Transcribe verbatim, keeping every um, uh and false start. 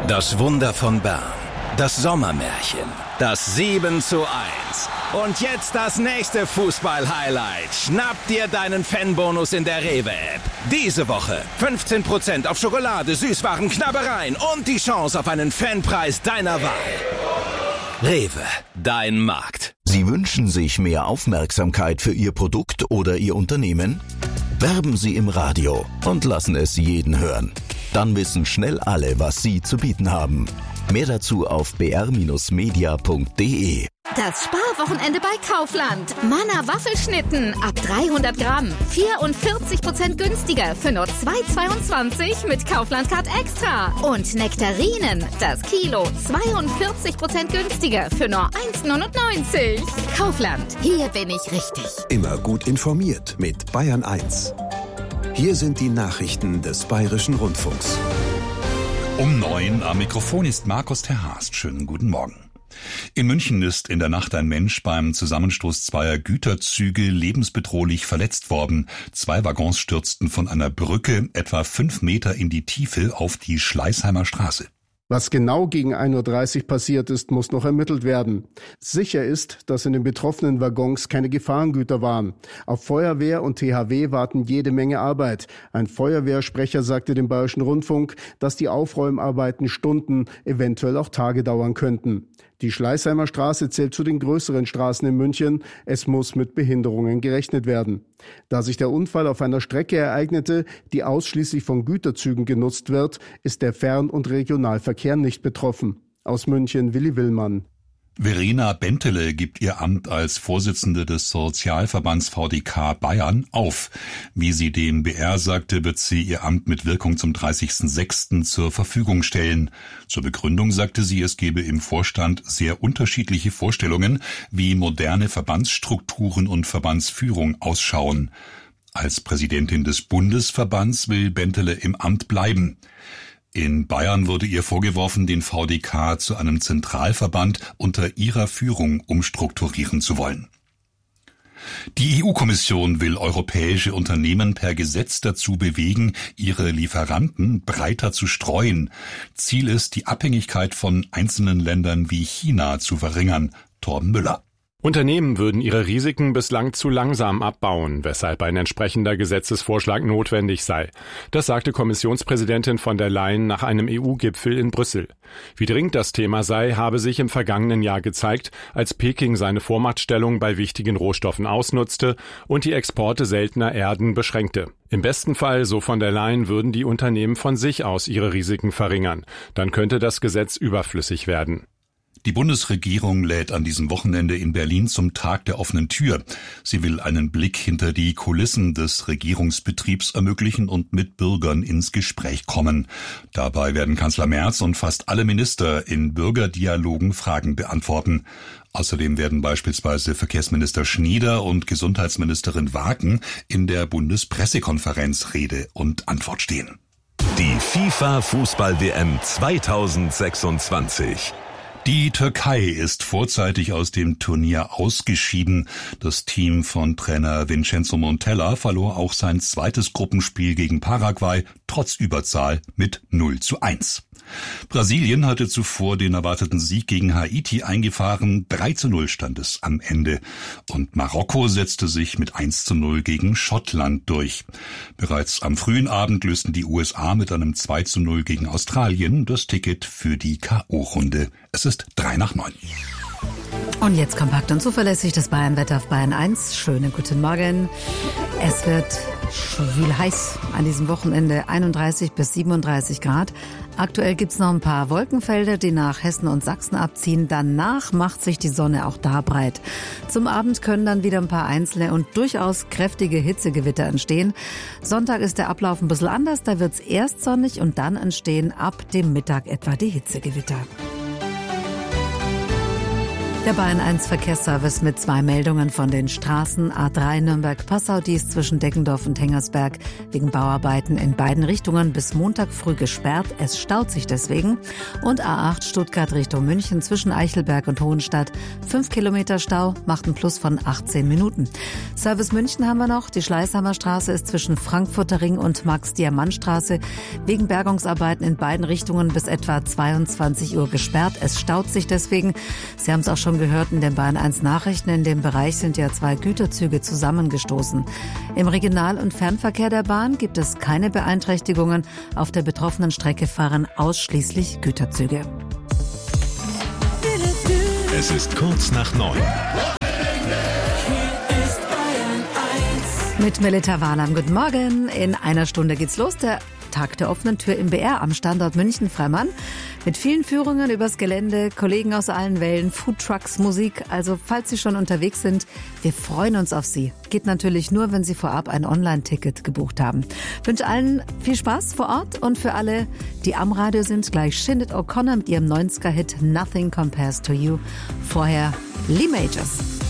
Das Wunder von Bern, das Sommermärchen, das sieben zu eins. Und jetzt das nächste Fußball-Highlight. Schnapp dir deinen Fanbonus in der Rewe-App. Diese Woche fünfzehn Prozent auf Schokolade, Süßwaren, Knabbereien und die Chance auf einen Fanpreis deiner Wahl. Rewe, dein Markt. Sie wünschen sich mehr Aufmerksamkeit für Ihr Produkt oder Ihr Unternehmen? Werben Sie im Radio und lassen es jeden hören. Dann wissen schnell alle, was Sie zu bieten haben. Mehr dazu auf b r Bindestrich media punkt d e. Das Sparwochenende bei Kaufland. Manna Waffelschnitten ab dreihundert Gramm. vierundvierzig Prozent günstiger für nur zwei Euro zweiundzwanzig mit Kaufland Card Extra. Und Nektarinen, das Kilo zweiundvierzig Prozent günstiger für nur eins Euro neunundneunzig. Kaufland, hier bin ich richtig. Immer gut informiert mit Bayern eins. Hier sind die Nachrichten des Bayerischen Rundfunks. Um neun am Mikrofon ist Markus Terhaast. Schönen guten Morgen. In München ist in der Nacht ein Mensch beim Zusammenstoß zweier Güterzüge lebensbedrohlich verletzt worden. Zwei Waggons stürzten von einer Brücke etwa fünf Meter in die Tiefe auf die Schleißheimer Straße. Was genau gegen ein Uhr dreißig passiert ist, muss noch ermittelt werden. Sicher ist, dass in den betroffenen Waggons keine Gefahrengüter waren. Auf Feuerwehr und T H W warten jede Menge Arbeit. Ein Feuerwehrsprecher sagte dem Bayerischen Rundfunk, dass die Aufräumarbeiten Stunden, eventuell auch Tage dauern könnten. Die Schleißheimer Straße zählt zu den größeren Straßen in München. Es muss mit Behinderungen gerechnet werden. Da sich der Unfall auf einer Strecke ereignete, die ausschließlich von Güterzügen genutzt wird, ist der Fern- und Regionalverkehr nicht betroffen. Aus München, Willi Willmann. Verena Bentele gibt ihr Amt als Vorsitzende des Sozialverbands V D K Bayern auf. Wie sie dem B R sagte, wird sie ihr Amt mit Wirkung zum dreißigsten sechsten zur Verfügung stellen. Zur Begründung sagte sie, es gebe im Vorstand sehr unterschiedliche Vorstellungen, wie moderne Verbandsstrukturen und Verbandsführung ausschauen. Als Präsidentin des Bundesverbands will Bentele im Amt bleiben. In Bayern wurde ihr vorgeworfen, den V D K zu einem Zentralverband unter ihrer Führung umstrukturieren zu wollen. Die E U-Kommission will europäische Unternehmen per Gesetz dazu bewegen, ihre Lieferanten breiter zu streuen. Ziel ist, die Abhängigkeit von einzelnen Ländern wie China zu verringern. Torben Müller. Unternehmen würden ihre Risiken bislang zu langsam abbauen, weshalb ein entsprechender Gesetzesvorschlag notwendig sei. Das sagte Kommissionspräsidentin von der Leyen nach einem E U-Gipfel in Brüssel. Wie dringend das Thema sei, habe sich im vergangenen Jahr gezeigt, als Peking seine Vormachtstellung bei wichtigen Rohstoffen ausnutzte und die Exporte seltener Erden beschränkte. Im besten Fall, so von der Leyen, würden die Unternehmen von sich aus ihre Risiken verringern. Dann könnte das Gesetz überflüssig werden. Die Bundesregierung lädt an diesem Wochenende in Berlin zum Tag der offenen Tür. Sie will einen Blick hinter die Kulissen des Regierungsbetriebs ermöglichen und mit Bürgern ins Gespräch kommen. Dabei werden Kanzler Merz und fast alle Minister in Bürgerdialogen Fragen beantworten. Außerdem werden beispielsweise Verkehrsminister Schnieder und Gesundheitsministerin Wagen in der Bundespressekonferenz Rede und Antwort stehen. Die FIFA-Fußball-W M zweitausendsechsundzwanzig. Die Türkei ist vorzeitig aus dem Turnier ausgeschieden. Das Team von Trainer Vincenzo Montella verlor auch sein zweites Gruppenspiel gegen Paraguay trotz Überzahl mit null zu eins. Brasilien hatte zuvor den erwarteten Sieg gegen Haiti eingefahren. drei zu null stand es am Ende. Und Marokko setzte sich mit eins zu null gegen Schottland durch. Bereits am frühen Abend lösten die U S A mit einem zwei zu null gegen Australien das Ticket für die K O-Runde. Es ist drei nach neun. Und jetzt kompakt und zuverlässig das Bayern-Wetter auf Bayern eins. Schönen guten Morgen. Es wird schwül heiß an diesem Wochenende, einunddreißig bis siebenunddreißig Grad. Aktuell gibt's noch ein paar Wolkenfelder, die nach Hessen und Sachsen abziehen. Danach macht sich die Sonne auch da breit. Zum Abend können dann wieder ein paar einzelne und durchaus kräftige Hitzegewitter entstehen. Sonntag ist der Ablauf ein bisschen anders. Da wird's erst sonnig und dann entstehen ab dem Mittag etwa die Hitzegewitter. Der Bayern eins Verkehrsservice mit zwei Meldungen von den Straßen. A drei Nürnberg-Passau, die ist zwischen Deggendorf und Hengersberg wegen Bauarbeiten in beiden Richtungen bis Montag früh gesperrt. Es staut sich deswegen. Und A acht Stuttgart Richtung München zwischen Eichelberg und Hohenstadt. Fünf Kilometer Stau, macht einen Plus von achtzehn Minuten. Service München haben wir noch. Die Schleißheimer Straße ist zwischen Frankfurter Ring und Max-Diamant-Straße wegen Bergungsarbeiten in beiden Richtungen bis etwa zweiundzwanzig Uhr gesperrt. Es staut sich deswegen. Sie haben es auch schon gehört in den Bayern eins Nachrichten. In dem Bereich sind ja zwei Güterzüge zusammengestoßen. Im Regional- und Fernverkehr der Bahn gibt es keine Beeinträchtigungen. Auf der betroffenen Strecke fahren ausschließlich Güterzüge. Es ist kurz nach neun. Mit Melita Warnam. Guten Morgen. In einer Stunde geht's los. Der Tag der offenen Tür im B R am Standort München-Freimann. Mit vielen Führungen übers Gelände, Kollegen aus allen Wellen, Foodtrucks, Musik. Also falls Sie schon unterwegs sind, wir freuen uns auf Sie. Geht natürlich nur, wenn Sie vorab ein Online-Ticket gebucht haben. Ich wünsche allen viel Spaß vor Ort und für alle, die am Radio sind, gleich Sinead O'Connor mit ihrem neunziger-Hit Nothing Compares to You. Vorher Lee Majors.